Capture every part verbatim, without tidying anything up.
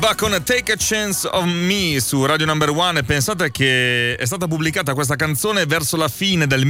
ABBA con Take a Chance on Me su Radio Number One. Pensate che è stata pubblicata questa canzone verso la fine del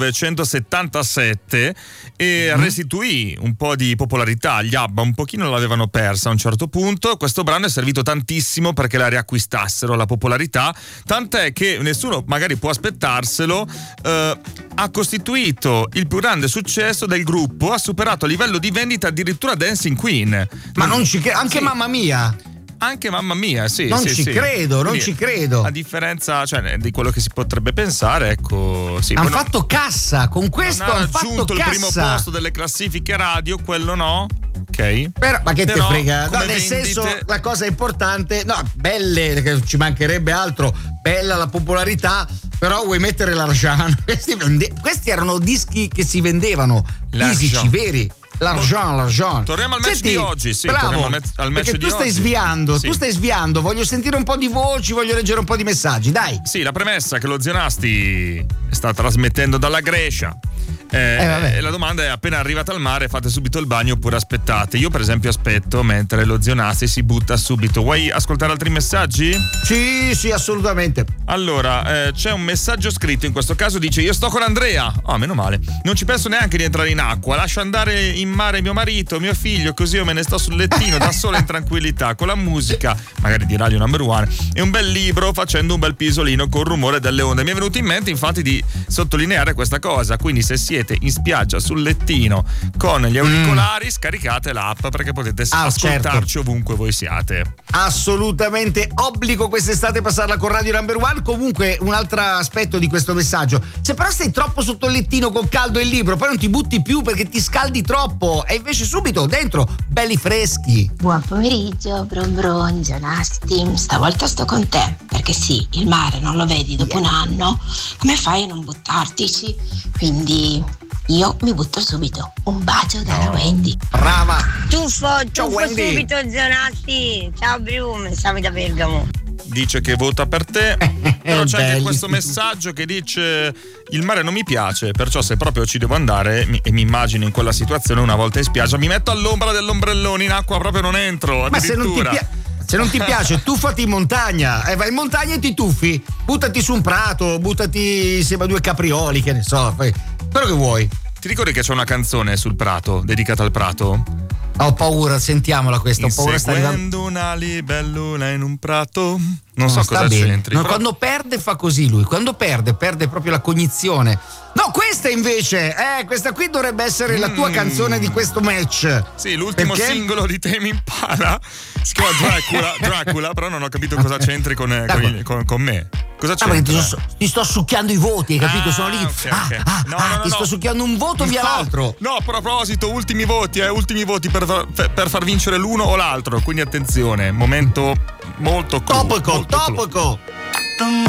millenovecentosettantasette e mm. restituì un po' di popolarità. Gli ABBA un pochino l'avevano persa a un certo punto. Questo brano è servito tantissimo perché la riacquistassero la popolarità, tant'è che nessuno magari può aspettarselo. Eh, ha costituito il più grande successo del gruppo, ha superato a livello di vendita addirittura Dancing Queen. Ma non ci credo, anche sì. Mamma Mia. Anche Mamma Mia, sì. Non sì, ci sì. credo, non Quindi, ci credo. A differenza, cioè, di quello che si potrebbe pensare, ecco. Sì, hanno quello, fatto cassa, con questo hanno fatto raggiunto il cassa. primo posto delle classifiche radio, quello no. Ok. Però, ma che Però, te frega? No, come nel vendite... senso, la cosa importante, no, belle, che ci mancherebbe altro, bella la popolarità, però vuoi mettere l'Arjan. Questi, vende- questi erano dischi che si vendevano, fisici, veri. L'argent, l'argent. Torniamo al match Senti, di oggi, sì, bravo, torniamo al match, al match perché di tu stai oggi. sviando, Sì. tu stai sviando, voglio sentire un po' di voci, voglio leggere un po' di messaggi, dai. Sì, la premessa che lo Zio Nasti sta trasmettendo dalla Grecia. Eh, Eh, e la domanda è: appena arrivate al mare fate subito il bagno oppure aspettate? Io per esempio aspetto mentre lo Zio Nasti si butta subito. Vuoi ascoltare altri messaggi? Sì, sì, assolutamente. Allora, eh, c'è un messaggio scritto, in questo caso dice: io sto con Andrea. Oh, meno male. Non ci penso neanche di entrare in acqua, lascio andare in mare mio marito, mio figlio, così io me ne sto sul lettino da sola in tranquillità, con la musica, magari di Radio Number One, e un bel libro facendo un bel pisolino col rumore delle onde. Mi è venuto in mente infatti di sottolineare questa cosa, quindi se siete in spiaggia sul lettino con gli auricolari, mm. scaricate l'app perché potete ah, ascoltarci certo. ovunque voi siate. Assolutamente obbligo quest'estate passarla con Radio Number One. Comunque un altro aspetto di questo messaggio: se però stai troppo sotto il lettino con caldo e il libro, poi non ti butti più perché ti scaldi troppo, e invece subito dentro belli freschi. Buon pomeriggio, Bron Bron, Gianasti. Stavolta sto con te, perché sì, il mare non lo vedi dopo un anno, come fai a non buttartici? Quindi io mi butto subito. Un bacio dalla Wendy. Brava. Tuffo, Ciao, tuffo Wendy. subito, Zionati. Ciao Brum, siamo da Bergamo. Dice che vota per te, però c'è anche belli. questo messaggio che dice: il mare non mi piace, perciò se proprio ci devo andare mi, e mi immagino in quella situazione una volta in spiaggia, mi metto all'ombra dell'ombrellone, in acqua proprio non entro. Ma se non ti piace, se non ti piace, tuffati in montagna, eh, vai in montagna e ti tuffi, buttati su un prato, buttati insieme a due caprioli, che ne so, fai quello che vuoi. Ti ricordi che c'è una canzone sul prato, dedicata al prato? Ho paura, sentiamola questa, ho paura sta arrivando. Inseguendo una libellula in un prato. Non No, so sta cosa bene. c'entri. No, però... quando perde fa così lui, quando perde, perde proprio la cognizione. No, questa invece, eh, questa qui dovrebbe essere mm. la tua canzone di questo match. Sì, l'ultimo Perché? singolo di Tame Impala si chiama Dracula, Dracula, però non ho capito cosa c'entri con, eh, con, con, con me. Cosa Ah, perché c'entra? ti, so, ti sto succhiando i voti, hai capito? Ah, Sono lì. okay, ah, okay. ah, No, ah, no, no, ti no. sto succhiando un voto via No, l'altro. No, a proposito, ultimi voti, eh, ultimi voti per, far- per far vincere l'uno o l'altro. Quindi attenzione, momento molto crudo. Topico, molto crudo. topico.